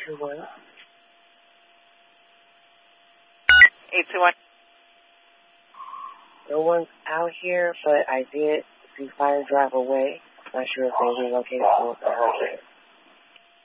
821. 821. No one's out here, but I did see fire drive away. Not sure if they relocated to 100.